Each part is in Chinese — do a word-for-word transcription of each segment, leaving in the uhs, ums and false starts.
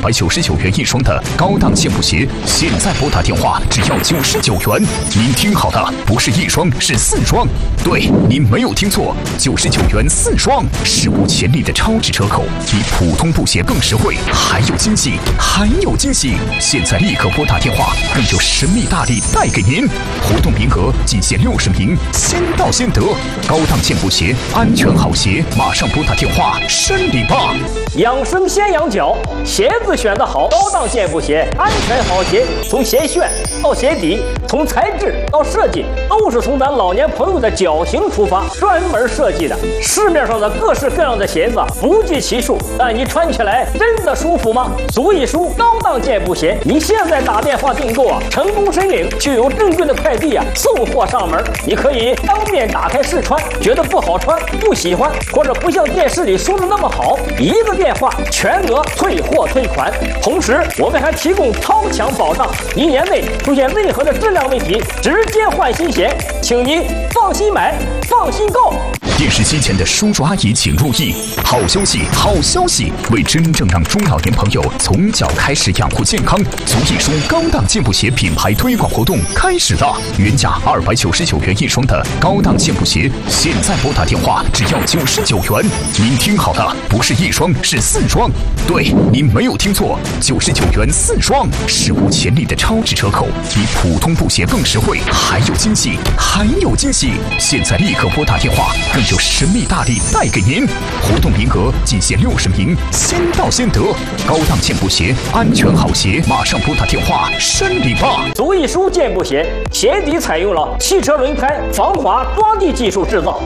百九十九元一双的高档健步鞋，现在拨打电话只要九十九元。您听好了，不是一双，是四双。对，您没有听错，九十九元四双，史无前例的超值折扣，比普通布鞋更实惠，还有惊喜，还有惊喜！现在立刻拨打电话，更有神秘大礼带给您。活动名额仅限六十名，先到先得。高档健步鞋，安全好鞋，马上拨打电话申领吧！ 养生先养脚，鞋子选得好，高档健步鞋，安全好鞋，从鞋楦到鞋底，从材质到设计，都是从咱老年朋友的脚型出发，专门设计的。市面上的各式各样的鞋子不计其数，但你穿起来真的舒服吗？足以舒高档健步鞋，你现在打电话订购啊，成功申领就有正规的快递啊送货上门，你可以当面打开试穿，觉得不好穿、不喜欢，或者不像电视里说的那么好，一个电话全额退货退款。同时，我们还提供超强保障，一年内出现任何的质量问题，直接换新鞋，请您放心买，放心购。 电视机前的叔叔阿姨请入意，好消息，好消息！为真正让中老年朋友从脚开始养护健康，足一双高档健步鞋品牌推广活动开始了。原价二百九十九元一双的高档健步鞋，现在拨打电话只要九十九元。您听好了，不是一双，是四双。对，您没有听错，九十九元四双，史无前例的超值折扣，比普通布鞋更实惠，还有惊喜，还有惊喜！现在立刻拨打电话，更有神秘大礼带给您。活动名额仅限六十名，先到先得。高档健步鞋，安全好鞋，马上拨打电话申领吧！ 足一舒健步鞋，鞋底采用了汽车轮胎防滑抓地技术制造。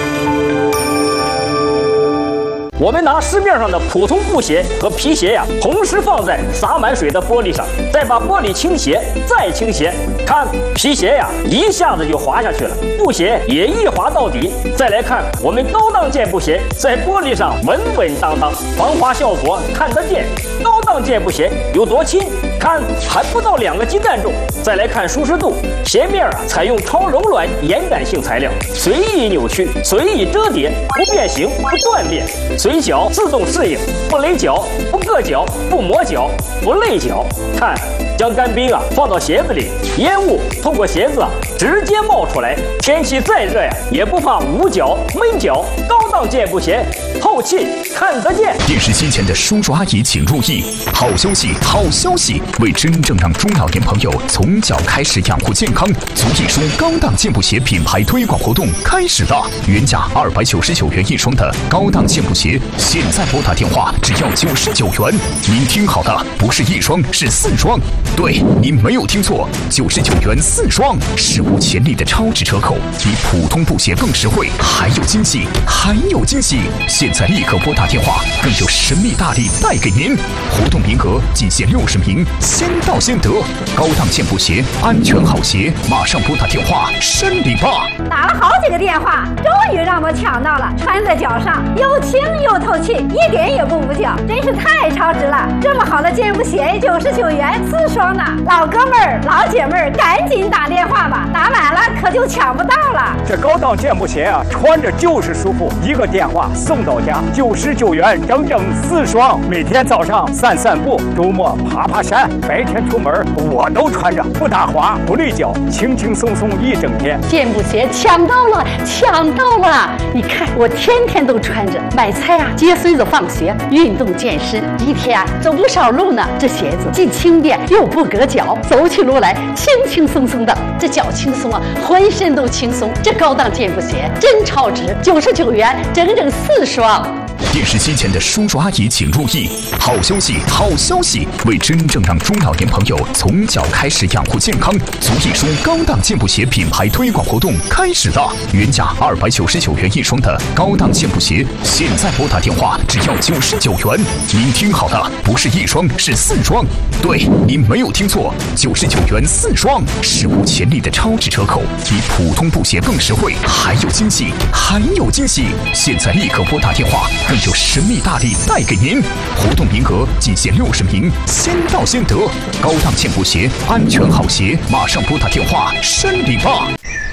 我们拿市面上的普通布鞋和皮鞋呀，同时放在洒满水的玻璃上，再把玻璃倾斜，再倾斜，看皮鞋呀，一下子就滑下去了，布鞋也一滑到底。再来看我们高档健步鞋，在玻璃上稳稳当当，防滑效果看得见。高档健步鞋有多轻？看还不到两个鸡蛋重。再来看舒适度，鞋面啊采用超柔软延展性材料，随意扭曲，随意折叠，不变形，不断裂。随脚自动适应，不勒脚，不硌脚，不磨脚，不累脚。看，将干冰啊放到鞋子里，烟雾透过鞋子啊直接冒出来。天气再热呀，也不怕捂脚闷脚。高档健步鞋，透气看得见。 电视机前的叔叔阿姨请入意，好消息，好消息！为真正让中老年朋友从脚开始养护健康，足一双高档健步鞋品牌推广活动开始了。原价二百九十九元一双的高档健步鞋，现在拨打电话只要九十九元。您听好了，不是一双，是四双。对，您没有听错，九十九元四双，史无前例的超值折扣，比普通布鞋更实惠，还有惊喜，还有惊喜！现在立刻拨打电话，更有神秘大礼带给您。活动名额仅限六十名，先到先得。高档健步鞋，安全好鞋，马上拨打电话申领吧！ 打了好几个电话，终于让我抢到了，穿在脚上又轻又透气，一点也不捂脚，真是太超值了！这么好的健步鞋，九十九元四双呢！老哥们儿、老姐妹儿，赶紧打电话吧，打满了可就抢不到了。 这高档健步鞋啊，穿着就是舒服，一个电话送到家，九十九元整整四双。每天早上散散步，周末爬爬山，白天出门我都穿着，不打滑，不累脚，轻轻松松一整天。 健步鞋抢到了，抢到了！你看我天天都穿着，买菜啊，接孙子放学，运动健身，一天啊走不少路呢。这鞋子既轻便又不硌脚，走起路来轻轻松松的，这脚轻松啊，浑身都轻松。这高档健步鞋真超值，九十九元整整四双。 电视机前的叔叔阿姨请入意，好消息，好消息！为真正让中老年朋友从脚开始养护健康，足一双高档健步鞋品牌推广活动开始了。原价二百九十九元一双的高档健步鞋，现在拨打电话只要九十九元。您听好了，不是一双，是四双。对，您没有听错，九十九元四双，史无前例的超值折扣，比普通布鞋更实惠，还有惊喜，还有惊喜！现在立刻拨打电话，更有神秘大礼带给您。活动名额仅限六十名，先到先得。高档健步鞋，安全好鞋，马上拨打电话申领吧！